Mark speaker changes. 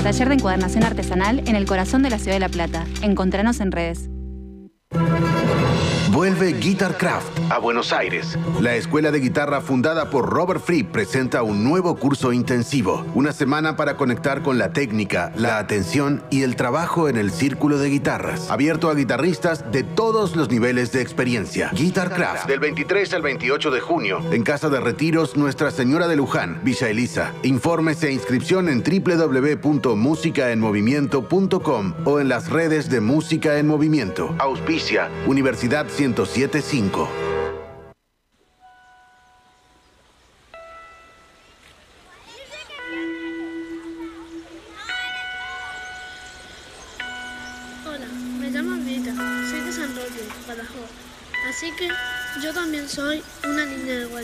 Speaker 1: taller de encuadernación artesanal en el corazón de la ciudad de La Plata. Encontranos en redes.
Speaker 2: Vuelve Guitarcraft a Buenos Aires. La escuela de guitarra fundada por Robert Fripp presenta un nuevo curso intensivo. Una semana para conectar con la técnica, la atención y el trabajo en el círculo de guitarras. Abierto a guitarristas de todos los niveles de experiencia. Guitarcraft, del 23 al 28 de junio, en Casa de Retiros Nuestra Señora de Luján, Villa Elisa. Informes e inscripción en www.musicaenmovimiento.com o en las redes de Música en Movimiento. Auspicia Universidad 107.5.
Speaker 3: Hola, me llamo Vika, soy de San Roque, Badajoz. Así que yo también soy una niña de